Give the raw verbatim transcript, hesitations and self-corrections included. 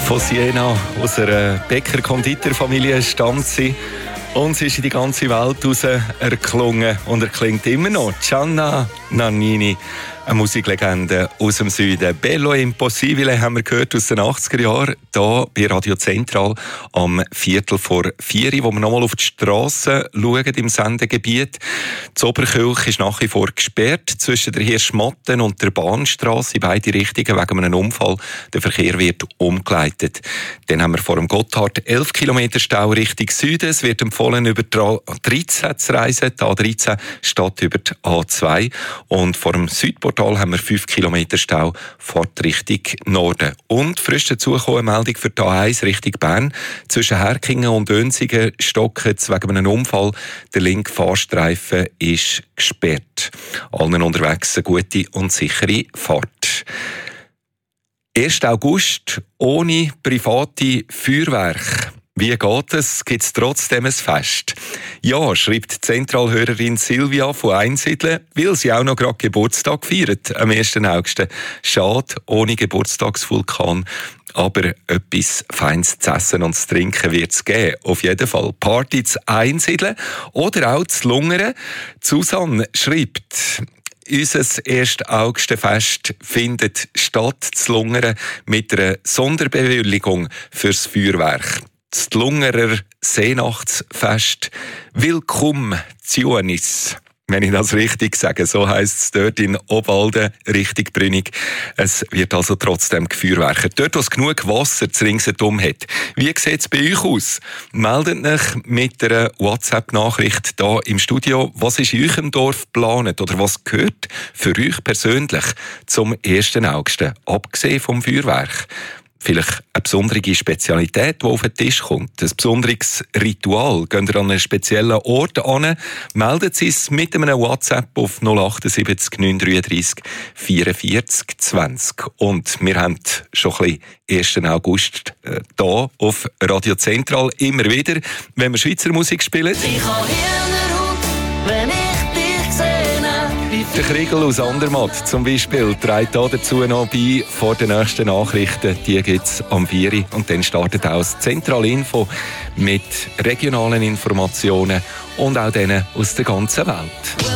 Von Siena, aus einer Bäcker-Konditorfamilie stammt sie. Und sie ist in die ganze Welt raus erklungen und er klingt immer noch. Gianna Nannini, eine Musiklegende aus dem Süden. Bello Impossibile haben wir gehört aus den achtziger Jahren, hier bei Radio Zentral am Viertel vor vier, wo wir nochmal auf die Strasse schauen im Sendegebiet. Die Oberkirche ist nach wie vor gesperrt zwischen der Hirschmatten und der Bahnstrasse in beide Richtungen wegen einem Unfall. Der Verkehr wird umgeleitet. Dann haben wir vor dem Gotthard elf Kilometer Stau Richtung Süden. Es wird empfohlen, über die A dreizehn zu reisen. Die A dreizehn steht über die A zwei. Und vor dem Südportal haben wir fünf Kilometer Stau fort Richtung Norden. Und frisch dazugekommen Meldung für die A eins Richtung Bern. Zwischen Herkingen und Önsigen stocken es wegen einem Unfall. Der linke Fahrstreifen ist gesperrt. Allen unterwegs eine gute und sichere Fahrt. ersten August ohne private Feuerwerk. Wie geht es? Gibt es trotzdem ein Fest? Ja, schreibt die Zentralhörerin Silvia von Einsiedeln, weil sie auch noch gerade Geburtstag feiert, am ersten August. Schade, ohne Geburtstagsvulkan. Aber etwas Feines zu essen und zu trinken wird es geben. Auf jeden Fall. Party zu Einsiedeln oder auch zu Lungern. Susanne schreibt: Unser erste Augustfest findet statt zu Lungern mit einer Sonderbewilligung fürs Feuerwerk. Das Lungerer Seenachtsfest. Willkommen zu uns. Wenn ich das richtig sage, so heisst es dort in Obwalden, Richtung Brünig. Es wird also trotzdem gefeuerwerkt. Dort, wo es genug Wasser zu ringsherum hat. Wie sieht es bei euch aus? Meldet euch mit einer WhatsApp-Nachricht hier im Studio. Was ist in eurem Dorf geplant oder was gehört für euch persönlich zum ersten August, abgesehen vom Feuerwerk? Vielleicht eine besondere Spezialität, die auf den Tisch kommt. Ein besonderes Ritual. Geht ihr an einen speziellen Ort an, meldet sie es mit einem WhatsApp auf null acht sieben neun drei drei vierundvierzig zwanzig. Und wir haben schon ein bisschen ersten August äh, hier auf Radio Zentral immer wieder, wenn wir Schweizer Musik spielen. Ich habe Hirnhaut, wenn ich dich sehe. Der Kriegel aus Andermatt zum Beispiel trägt hier dazu noch bei vor den nächsten Nachrichten. Die gibt es am vier Uhr. Und dann startet auch das Zentralinfo mit regionalen Informationen und auch denen aus der ganzen Welt.